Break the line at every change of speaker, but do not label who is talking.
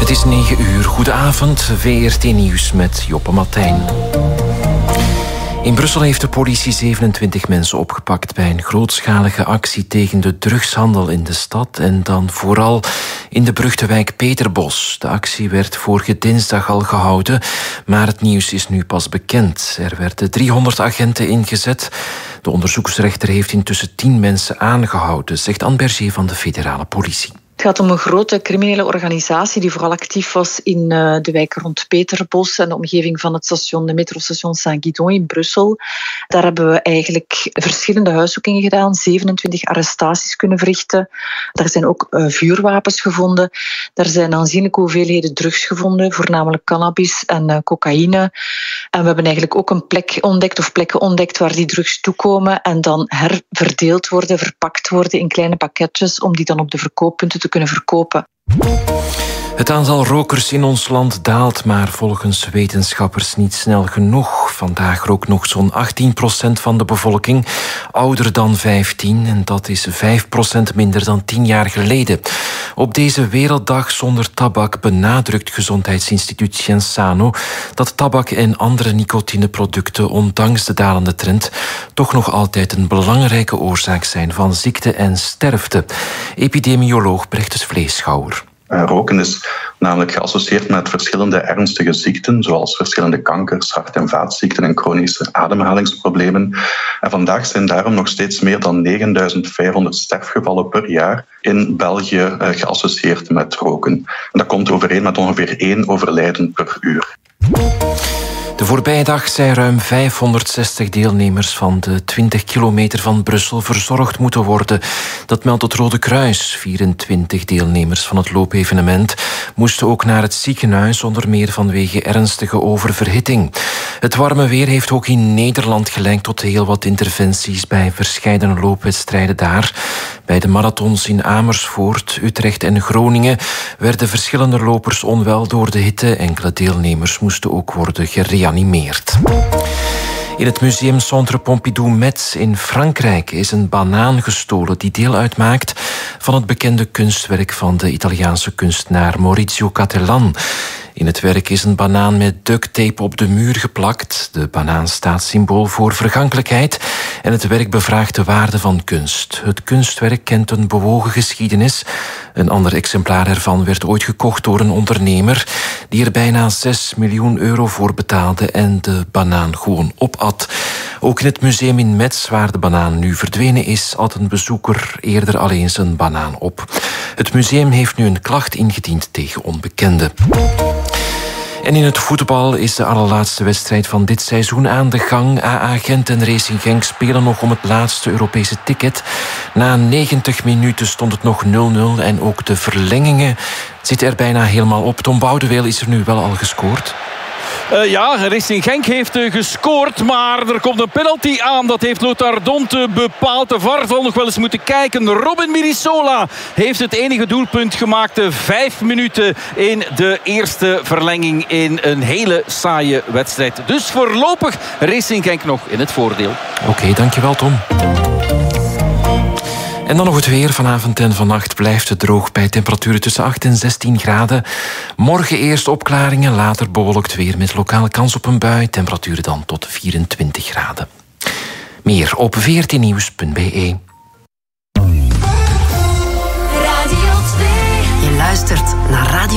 Het is 9 uur. Goedenavond, VRT Nieuws met Joppe Martijn. In Brussel heeft de politie 27 mensen opgepakt bij een grootschalige actie tegen de drugshandel in de stad en dan vooral in de beruchte wijk Peterbos. De actie werd vorige dinsdag al gehouden, maar het nieuws is nu pas bekend. Er werden 300 agenten ingezet. De onderzoeksrechter heeft intussen 10 mensen aangehouden, zegt Anne Berger van de federale politie.
Het gaat om een grote criminele organisatie die vooral actief was in de wijk rond Peterbos en de omgeving van het station, de metrostation Saint-Guidon in Brussel. Daar hebben we eigenlijk verschillende huiszoekingen gedaan, 27 arrestaties kunnen verrichten. Daar zijn ook vuurwapens gevonden. Daar zijn aanzienlijke hoeveelheden drugs gevonden, voornamelijk cannabis en cocaïne. En we hebben eigenlijk ook een plek ontdekt of plekken ontdekt waar die drugs toekomen en dan herverdeeld worden, verpakt worden in kleine pakketjes om die dan op de verkooppunten te kunnen verkopen.
Het aantal rokers in ons land daalt, maar volgens wetenschappers niet snel genoeg. Vandaag rookt nog zo'n 18% van de bevolking ouder dan 15 en dat is 5% minder dan 10 jaar geleden. Op deze Werelddag zonder tabak benadrukt Gezondheidsinstituut Genzano dat tabak en andere nicotineproducten ondanks de dalende trend toch nog altijd een belangrijke oorzaak zijn van ziekte en sterfte. Epidemioloog Brechtjes Vleeschouwer.
Roken is namelijk geassocieerd met verschillende ernstige ziekten, zoals verschillende kankers, hart- en vaatziekten en chronische ademhalingsproblemen. En vandaag zijn daarom nog steeds meer dan 9500 sterfgevallen per jaar in België geassocieerd met roken. En dat komt overeen met ongeveer 1 overlijden per uur.
De voorbije dag zijn ruim 560 deelnemers van de 20 kilometer van Brussel verzorgd moeten worden. Dat meldt het Rode Kruis. 24 deelnemers van het loopevenement moesten ook naar het ziekenhuis, onder meer vanwege ernstige oververhitting. Het warme weer heeft ook in Nederland geleid tot heel wat interventies bij verscheidene loopwedstrijden daar. Bij de marathons in Amersfoort, Utrecht en Groningen werden verschillende lopers onwel door de hitte. Enkele deelnemers moesten ook worden gereanimeerd. In het museum Centre Pompidou-Metz in Frankrijk is een banaan gestolen die deel uitmaakt van het bekende kunstwerk van de Italiaanse kunstenaar Maurizio Cattelan. In het werk is een banaan met ducttape op de muur geplakt. De banaan staat symbool voor vergankelijkheid en het werk bevraagt de waarde van kunst. Het kunstwerk kent een bewogen geschiedenis. Een ander exemplaar ervan werd ooit gekocht door een ondernemer die er bijna 6 miljoen euro voor betaalde en de banaan gewoon opat. Ook in het museum in Metz, waar de banaan nu verdwenen is, had een bezoeker eerder al eens een banaan op. Het museum heeft nu een klacht ingediend tegen onbekenden. En in het voetbal is de allerlaatste wedstrijd van dit seizoen aan de gang. AA Gent en Racing Genk spelen nog om het laatste Europese ticket. Na 90 minuten stond het nog 0-0 en ook de verlengingen zitten er bijna helemaal op. Tom Boudeweel, is er nu wel al gescoord?
Ja, Racing Genk heeft gescoord, maar er komt een penalty aan. Dat heeft Lothar Donte bepaald. De VAR zal nog wel eens moeten kijken. Robin Mirisola heeft het enige doelpunt gemaakt. 5 minuten in de eerste verlenging in een hele saaie wedstrijd. Dus voorlopig Racing Genk nog in het voordeel.
Oké, dankjewel Tom. En dan nog het weer. Vanavond en vannacht blijft het droog bij temperaturen tussen 8 en 16 graden. Morgen eerst opklaringen, later bewolkt weer met lokale kans op een bui. Temperaturen dan tot 24 graden. Meer op vrtnieuws.be.
Je luistert naar Radio